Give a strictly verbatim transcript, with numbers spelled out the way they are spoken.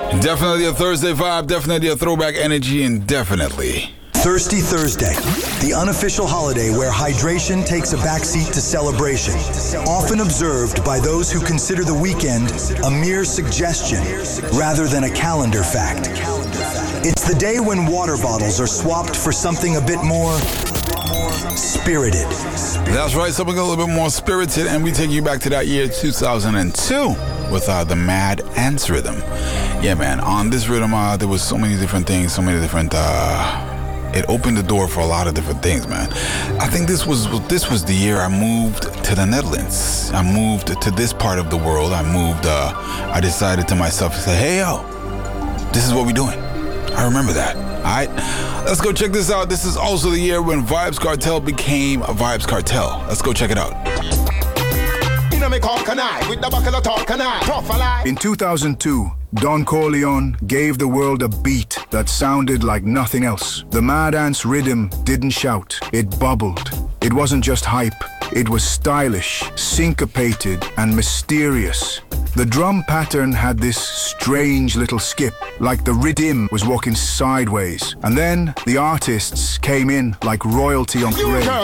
Definitely a Thursday vibe, definitely a throwback energy, and definitely Thirsty Thursday, the unofficial holiday where hydration takes a backseat to celebration, often observed by those who consider the weekend a mere suggestion rather than a calendar fact. It's the day when water bottles are swapped for something a bit more spirited. That's right, something a little bit more spirited, and we take you back to that year two thousand two with uh, the Mad Ants rhythm. Yeah, man, on this rhythm, uh, there was so many different things, so many different... Uh, It opened the door for a lot of different things, man. I think this was this was the year I moved to the Netherlands. I moved to this part of the world. I moved, uh, I decided to myself to say, hey, yo, this is what we're doing. I remember that. All right, let's go check this out. This is also the year when Vybz Kartel became a Vybz Kartel. Let's go check it out. In two thousand two, Don Corleone gave the world a beat that sounded like nothing else. The Mad Ants rhythm didn't shout, it bubbled. It wasn't just hype, it was stylish, syncopated, and mysterious. The drum pattern had this strange little skip, like the rhythm was walking sideways. And then the artists came in like royalty on parade.